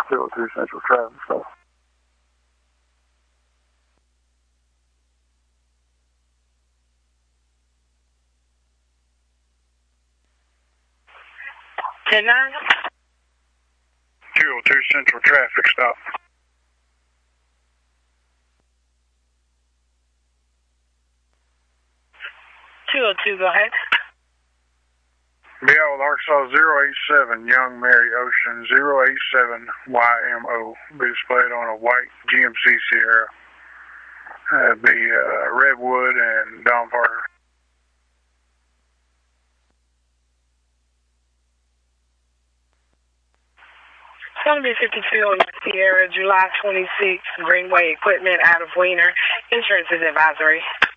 202 Central traffic stop. Ten 9. 202 Central traffic stop. 202, go ahead. Be out with Arkansas 087, Young Mary Ocean 087 YMO. Be displayed on a white GMC Sierra. Be Redwood and Don Parker. It's going to be 52 on Sierra, July 26th, Greenway Equipment out of Wiener. Insurance is advisory.